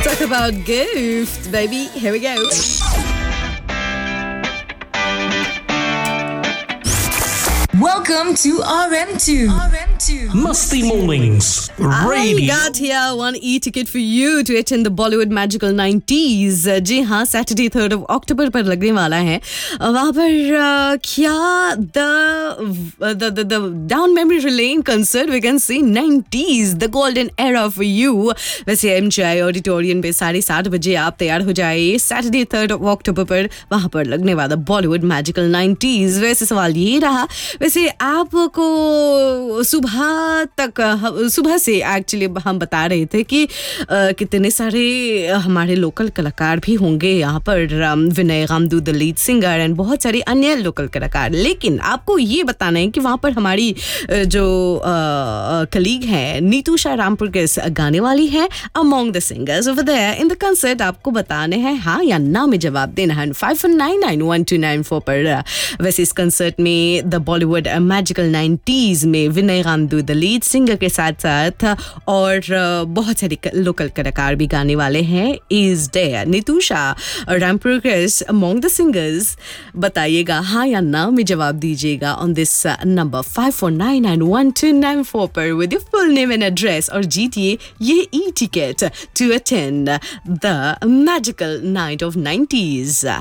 Talk about gift, baby. Here we go. Welcome to RM2. Musty Mornings I Radio. got here one e-ticket for you to attend the Bollywood Magical 90s. जी हाँ, Saturday 3rd of October पर लगने वाला है. वहाँ पर क्या the Down Memory Lane concert we can see 90s, the golden era for you. वैसे MGI auditorium पे 7:30 बजे आप तैयार हो जाइए. Saturday 3rd of October पर वहाँ पर लगने वाला Bollywood Magical 90s. वैसे सवाल ये रहा, वैसे आपको सुबह से एक्चुअली हम बता रहे थे कि कितने सारे हमारे लोकल कलाकार भी होंगे यहाँ पर. विनय गामदू द लीड सिंगर एंड बहुत सारे अन्य लोकल कलाकार. लेकिन आपको ये बताना है कि वहाँ पर हमारी जो कलीग हैं नीतूषा रामपुर के गाने वाली है among the singers over there in the concert. आपको बताने हैं हाँ या ना में जवाब देना है 54991294 पर. वैसे इस कंसर्ट में द बॉलीवुड मैजिकल 90s में विनय गामदू द लीड सिंगर के साथ साथ और बहुत सारे लोकल कलाकार भी गाने वाले हैं. Is there नीतूषा Rampur among the singers. बताइएगा हाँ या ना में जवाब दीजिएगा ऑन दिस नंबर 54991294 पर with your full name and address और जीतिए ये e ticket to attend the magical night of 90s.